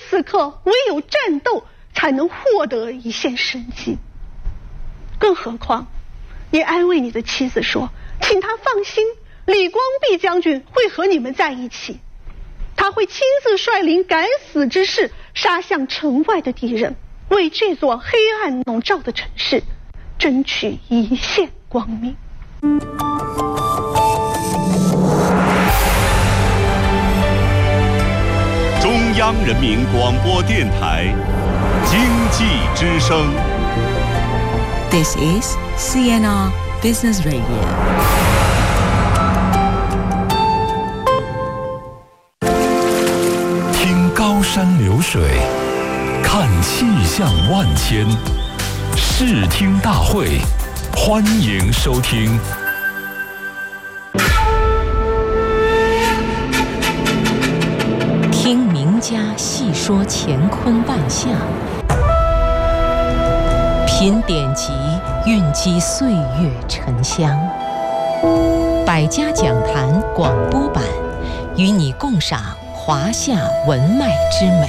此刻唯有战斗才能获得一线生机。更何况你安慰你的妻子说，请她放心，李光弼将军会和你们在一起，他会亲自率领敢死之士杀向城外的敌人，为这座黑暗笼罩的城市争取一线光明。 中央人民广播电台经济之声。 This is CNR Business Radio. 听高山流水，看气象万千，视听大会，欢迎收听。 听名家细说乾坤万象，品典籍，蕴积岁月沉香。百家讲坛广播版，与你共赏华夏文脉之美。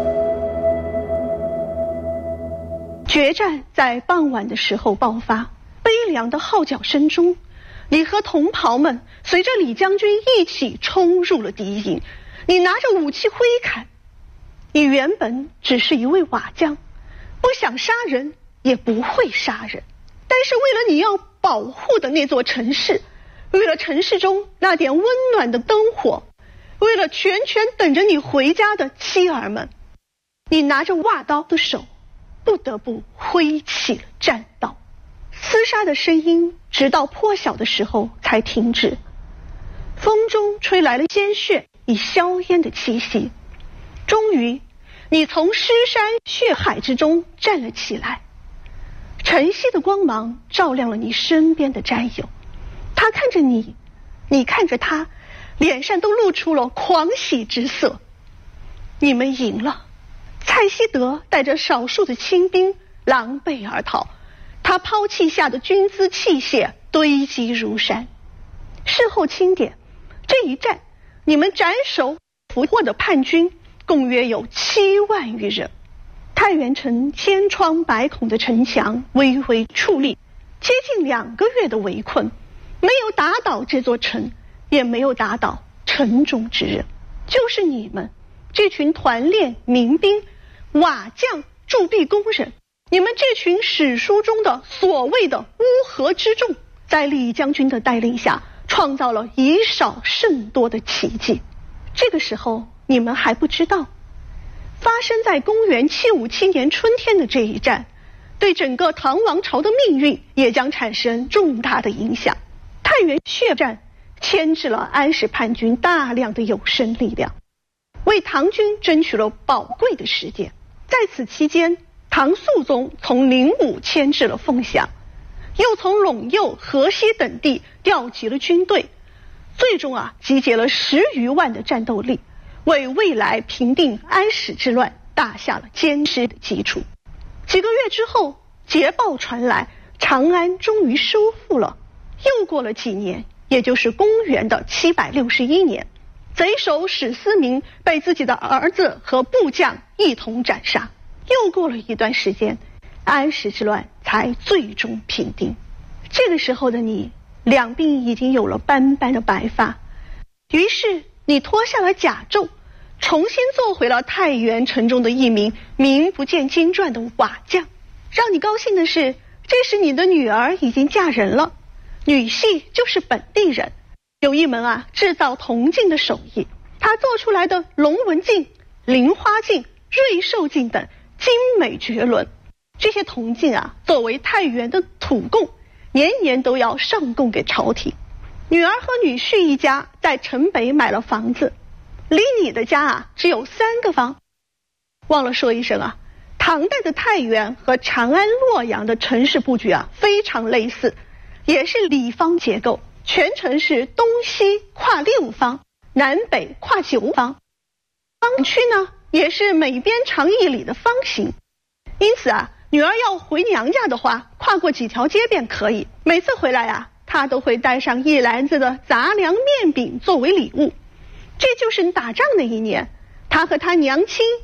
决战在傍晚的时候爆发，悲凉的号角声中，你和同袍们随着李将军一起冲入了敌营。你拿着武器挥砍，你原本只是一位瓦匠，不想杀人，也不会杀人，但是为了你要保护的那座城市，为了城市中那点温暖的灯火，为了全等着你回家的妻儿们，你拿着瓦刀的手不得不挥起了战刀。厮杀的声音直到破晓的时候才停止，风中吹来了鲜血与硝烟的气息。终于你从尸山血海之中站了起来，晨曦的光芒照亮了你身边的战友，他看着你，你看着他，脸上都露出了狂喜之色。你们赢了。蔡希德带着少数的清兵狼狈而逃，他抛弃下的军资器械堆积如山。事后清点，这一战你们斩首俘获的叛军共约有7万余人。太原城千疮百孔的城墙微微矗立，接近2个月的围困，没有打倒这座城，也没有打倒城中之人，就是你们这群团练民兵、瓦匠、铸币工人，你们这群史书中的所谓的乌合之众，在李将军的带领下创造了以少胜多的奇迹。这个时候你们还不知道，发生在公元757年春天的这一战，对整个唐王朝的命运也将产生重大的影响。太原血战牵制了安史叛军大量的有生力量，为唐军争取了宝贵的时间。在此期间，唐肃宗从灵武牵制了凤翔，又从陇右、河西等地调集了军队，最终集结了10余万的战斗力，为未来平定安史之乱打下了坚实的基础。几个月之后，捷报传来，长安终于收复了。又过了几年，也就是公元的761年，贼首史思明被自己的儿子和部将一同斩杀。又过了一段时间，安史之乱才最终平定。这个时候的你，两鬓已经有了斑斑的白发，于是你脱下了甲胄，重新做回了太原城中的一名名不见经传的瓦匠。让你高兴的是，这时你的女儿已经嫁人了，女婿就是本地人，有一门制造铜镜的手艺，他做出来的龙纹镜、菱花镜、瑞兽镜等精美绝伦。这些铜镜作为太原的土贡，年年都要上贡给朝廷。女儿和女婿一家在城北买了房子，离你的家只有3个房。忘了说一声唐代的太原和长安、洛阳的城市布局非常类似，也是里方结构，全城是东西跨6方，南北跨9方，方区呢也是每边长1里的方形。因此女儿要回娘家的话，跨过几条街便可以。每次回来她都会带上1篮子的杂粮面饼作为礼物。这就是打仗的一年，她和她娘亲